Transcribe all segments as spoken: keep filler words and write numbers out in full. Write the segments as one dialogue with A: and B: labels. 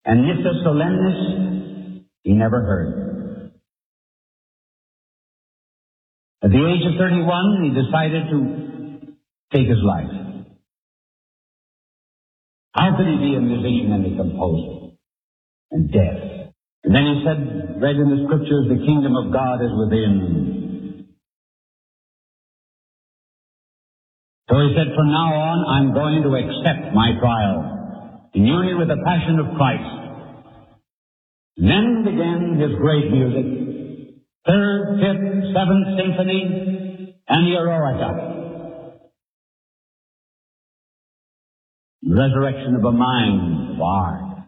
A: and Nissa Solemnis he never heard. At the age of thirty-one, he decided to take his life. How could he be a musician and a composer and deaf? And then he said, read in the scriptures, the kingdom of God is within. So he said, from now on, I'm going to accept my trial in union with the passion of Christ. And then began his great music, third, fifth, seventh symphony, and the Eroica. The resurrection of a mind of art.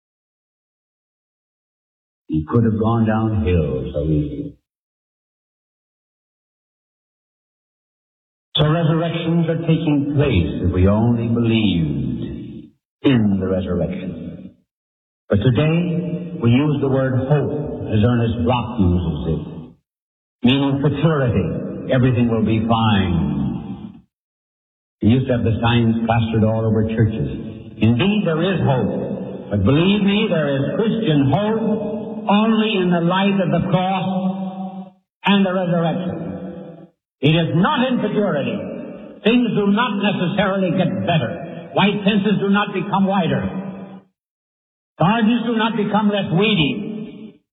A: He could have gone downhill so easily. So resurrections are taking place if we only believed in the resurrection. But today, we use the word hope as Ernest Bloch uses it, meaning futurity. Everything will be fine. He used to have the signs plastered all over churches. Indeed, there is hope. But believe me, there is Christian hope only in the light of the cross and the resurrection. It is not in futurity. Things do not necessarily get better. White fences do not become wider. Gardens do not become less weedy.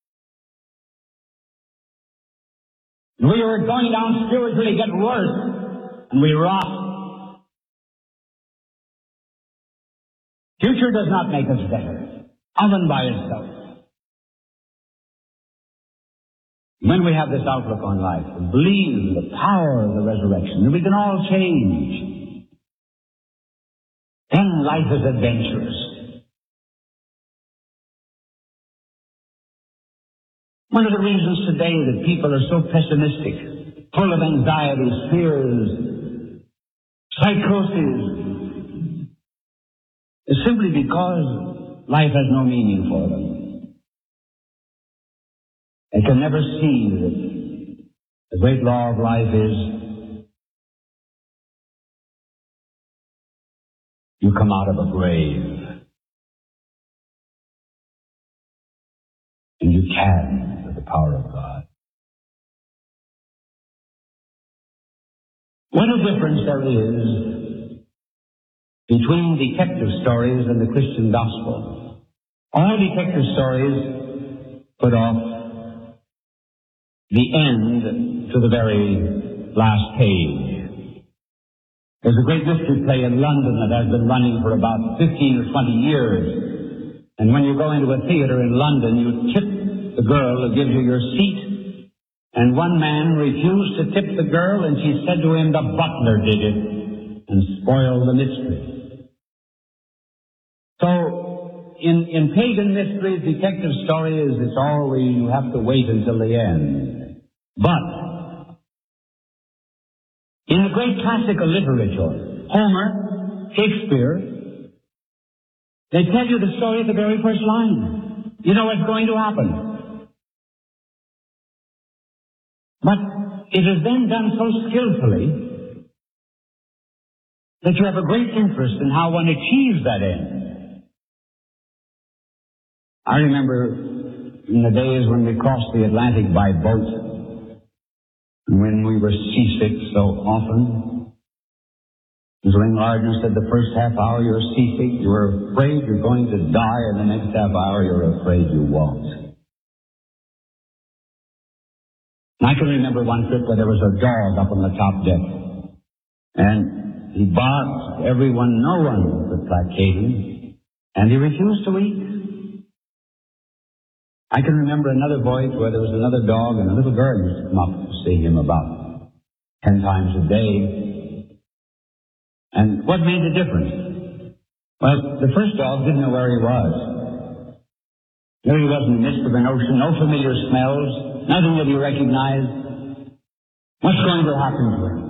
A: We are going down spiritually, get worse, and we rot. Future does not make us better, oven by itself. When we have this outlook on life, and believe in the power of the resurrection, that we can all change, then life is adventurous. One of the reasons today that people are so pessimistic, full of anxieties, fears, psychoses, is simply because life has no meaning for them. They can never see that the great law of life is you come out of a grave and you can with the power of God. What a difference there is between detective stories and the Christian gospel. All detective stories put off the end to the very last page. There's a great mystery play in London that has been running for about fifteen or twenty years. And when you go into a theater in London, you tip the girl who gives you your seat. And one man refused to tip the girl, and she said to him, the butler did it, and spoiled the mystery. So, in, in pagan mysteries, detective stories, it's always, you have to wait until the end. But, in the great classical literature, Homer, Shakespeare, they tell you the story at the very first line. You know what's going to happen. But it is then done so skillfully that you have a great interest in how one achieves that end. I remember in the days when we crossed the Atlantic by boat, and when we were seasick so often. As Wayne Lardner said, the first half hour you're seasick, you're afraid you're going to die, and the next half hour you're afraid you won't. And I can remember one trip where there was a dog up on the top deck, and he barked. Everyone, no one could placate him, and he refused to eat. I can remember another voyage where there was another dog, and a little girl used to come up to see him about ten times a day. And what made the difference? Well, the first dog didn't know where he was. There he was in the midst of an ocean, no familiar smells, nothing that he recognized. What's going to happen to him?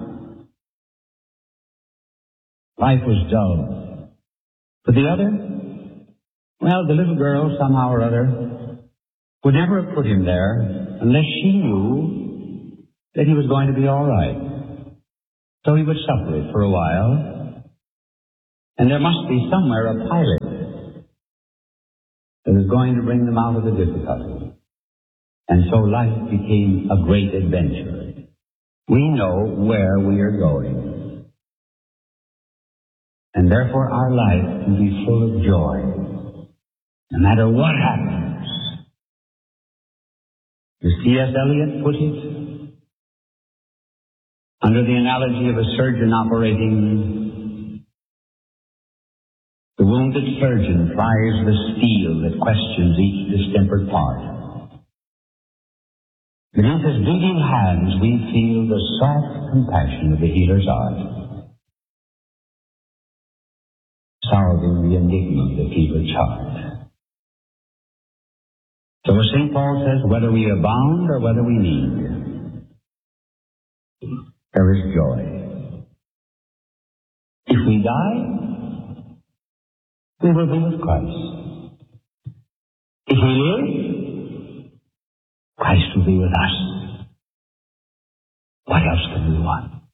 A: Life was dull. But the other? Well, the little girl, somehow or other, would never have put him there unless she knew that he was going to be all right. So he would suffer it for a while. And there must be somewhere a pilot that was going to bring them out of the difficulty. And so life became a great adventure. We know where we are going. And therefore our life can be full of joy, no matter what happens. As C S Eliot put it, under the analogy of a surgeon operating, the wounded surgeon plies the steel that questions each distempered part. Beneath his bleeding hands we feel the soft compassion of the healer's art, solving the enigma of the fever's heart. So as Saint Paul says, whether we abound or whether we need, there is joy. If we die, we will be with Christ. If we live, Christ will be with us. What else can we want?